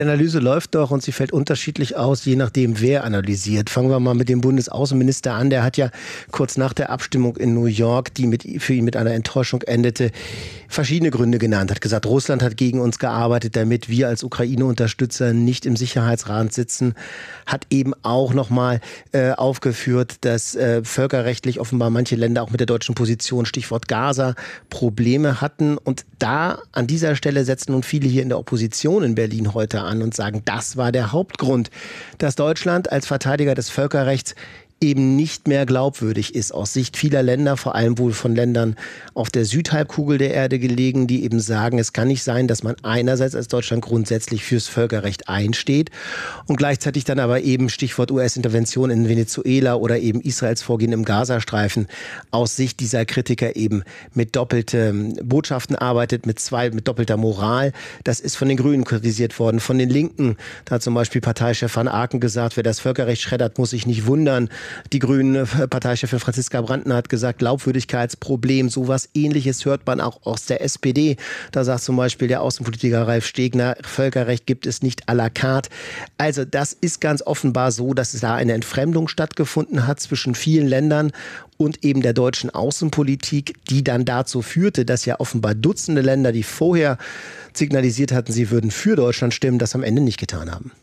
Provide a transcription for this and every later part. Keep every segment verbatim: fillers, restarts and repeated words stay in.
Die Analyse läuft doch und sie fällt unterschiedlich aus, je nachdem, wer analysiert. Fangen wir mal mit dem Bundesaußenminister an. Der hat ja kurz nach der Abstimmung in New York, die mit, für ihn mit einer Enttäuschung endete, verschiedene Gründe genannt. Hat gesagt, Russland hat gegen uns gearbeitet, damit wir als Ukraine-Unterstützer nicht im Sicherheitsrat sitzen. Hat eben auch nochmal äh, aufgeführt, dass äh, völkerrechtlich offenbar manche Länder auch mit der deutschen Position, Stichwort Gaza, Probleme hatten. Und da, an dieser Stelle setzen nun viele hier in der Opposition in Berlin heute an und sagen, das war der Hauptgrund, dass Deutschland als Verteidiger des Völkerrechts eben nicht mehr glaubwürdig ist aus Sicht vieler Länder, vor allem wohl von Ländern auf der Südhalbkugel der Erde gelegen, die eben sagen, es kann nicht sein, dass man einerseits als Deutschland grundsätzlich fürs Völkerrecht einsteht und gleichzeitig dann aber eben Stichwort U S-Intervention in Venezuela oder eben Israels Vorgehen im Gazastreifen aus Sicht dieser Kritiker eben mit doppelten Botschaften arbeitet, mit zwei, mit doppelter Moral. Das ist von den Grünen kritisiert worden, von den Linken. Da hat zum Beispiel Parteichef Van Aken gesagt, wer das Völkerrecht schreddert, muss sich nicht wundern. Die Grünen Parteichefin Franziska Brandner hat gesagt, Glaubwürdigkeitsproblem. Sowas Ähnliches hört man auch aus der S P D. Da sagt zum Beispiel der Außenpolitiker Ralf Stegner, Völkerrecht gibt es nicht à la carte. Also das ist ganz offenbar so, dass da eine Entfremdung stattgefunden hat zwischen vielen Ländern und eben der deutschen Außenpolitik, die dann dazu führte, dass ja offenbar Dutzende Länder, die vorher signalisiert hatten, sie würden für Deutschland stimmen, das am Ende nicht getan haben.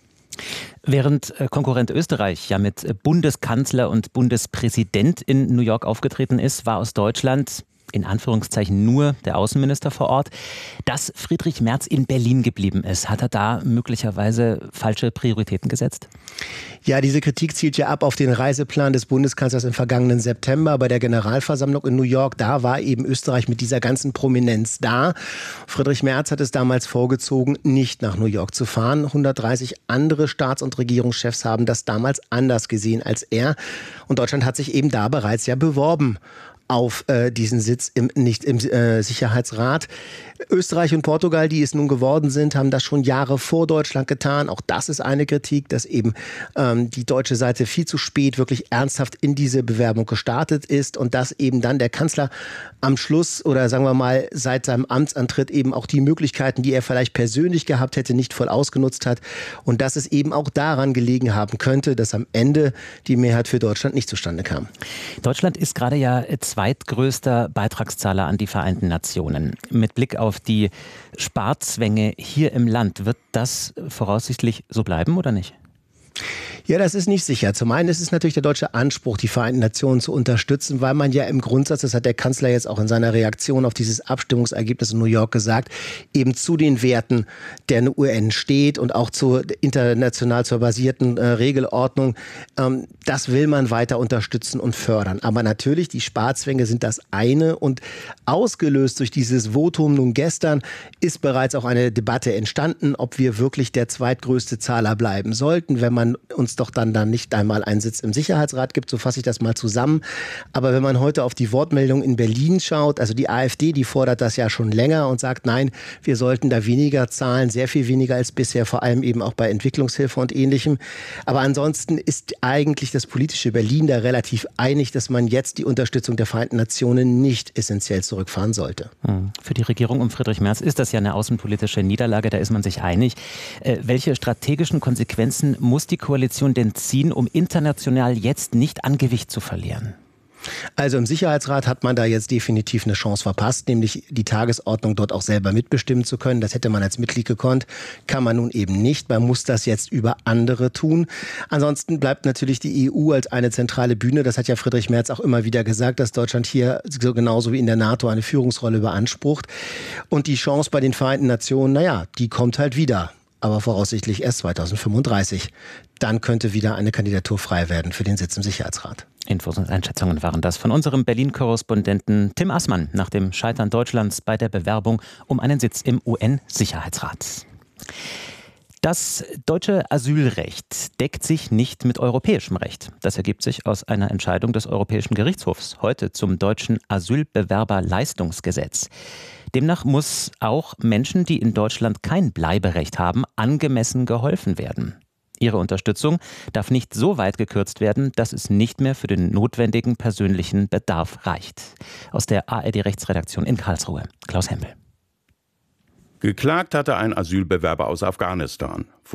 Während Konkurrent Österreich ja mit Bundeskanzler und Bundespräsident in New York aufgetreten ist, war aus Deutschland in Anführungszeichen nur der Außenminister vor Ort. Dass Friedrich Merz in Berlin geblieben ist, hat er da möglicherweise falsche Prioritäten gesetzt? Ja, diese Kritik zielt ja ab auf den Reiseplan des Bundeskanzlers im vergangenen September bei der Generalversammlung in New York. Da war eben Österreich mit dieser ganzen Prominenz da. Friedrich Merz hat es damals vorgezogen, nicht nach New York zu fahren. hundertdreißig andere Staats- und Regierungschefs haben das damals anders gesehen als er. Und Deutschland hat sich eben da bereits ja beworben auf äh, diesen Sitz im, nicht im äh, Sicherheitsrat. Österreich und Portugal, die es nun geworden sind, haben das schon Jahre vor Deutschland getan. Auch das ist eine Kritik, dass eben ähm, die deutsche Seite viel zu spät wirklich ernsthaft in diese Bewerbung gestartet ist und dass eben dann der Kanzler am Schluss oder sagen wir mal seit seinem Amtsantritt eben auch die Möglichkeiten, die er vielleicht persönlich gehabt hätte, nicht voll ausgenutzt hat und dass es eben auch daran gelegen haben könnte, dass am Ende die Mehrheit für Deutschland nicht zustande kam. Deutschland ist gerade ja zweitgrößter Beitragszahler an die Vereinten Nationen. Mit Blick auf die Sparzwänge hier im Land, wird das voraussichtlich so bleiben oder nicht? Ja, das ist nicht sicher. Zum einen ist es natürlich der deutsche Anspruch, die Vereinten Nationen zu unterstützen, weil man ja im Grundsatz, das hat der Kanzler jetzt auch in seiner Reaktion auf dieses Abstimmungsergebnis in New York gesagt, eben zu den Werten der U N steht und auch zur international zur basierten äh, Regelordnung. Ähm, das will man weiter unterstützen und fördern. Aber natürlich, die Sparzwänge sind das eine und ausgelöst durch dieses Votum nun gestern ist bereits auch eine Debatte entstanden, ob wir wirklich der zweitgrößte Zahler bleiben sollten, wenn man uns doch dann, dann nicht einmal einen Sitz im Sicherheitsrat gibt, so fasse ich das mal zusammen. Aber wenn man heute auf die Wortmeldung in Berlin schaut, also die AfD, die fordert das ja schon länger und sagt, nein, wir sollten da weniger zahlen, sehr viel weniger als bisher, vor allem eben auch bei Entwicklungshilfe und Ähnlichem. Aber ansonsten ist eigentlich das politische Berlin da relativ einig, dass man jetzt die Unterstützung der Vereinten Nationen nicht essentiell zurückfahren sollte. Für die Regierung um Friedrich Merz ist das ja eine außenpolitische Niederlage, da ist man sich einig. Äh, welche strategischen Konsequenzen muss die Koalition denn ziehen, um international jetzt nicht an Gewicht zu verlieren? Also im Sicherheitsrat hat man da jetzt definitiv eine Chance verpasst, nämlich die Tagesordnung dort auch selber mitbestimmen zu können. Das hätte man als Mitglied gekonnt, kann man nun eben nicht. Man muss das jetzt über andere tun. Ansonsten bleibt natürlich die E U als eine zentrale Bühne. Das hat ja Friedrich Merz auch immer wieder gesagt, dass Deutschland hier so genauso wie in der NATO eine Führungsrolle beansprucht. Und die Chance bei den Vereinten Nationen, naja, die kommt halt wieder. Aber voraussichtlich erst zweitausendfünfunddreißig. Dann könnte wieder eine Kandidatur frei werden für den Sitz im Sicherheitsrat. Infos und Einschätzungen waren das von unserem Berlin-Korrespondenten Tim Assmann nach dem Scheitern Deutschlands bei der Bewerbung um einen Sitz im U N-Sicherheitsrat. Das deutsche Asylrecht deckt sich nicht mit europäischem Recht. Das ergibt sich aus einer Entscheidung des Europäischen Gerichtshofs heute zum deutschen Asylbewerberleistungsgesetz. Demnach muss auch Menschen, die in Deutschland kein Bleiberecht haben, angemessen geholfen werden. Ihre Unterstützung darf nicht so weit gekürzt werden, dass es nicht mehr für den notwendigen persönlichen Bedarf reicht. Aus der A R D-Rechtsredaktion in Karlsruhe, Klaus Hempel. Geklagt hatte ein Asylbewerber aus Afghanistan.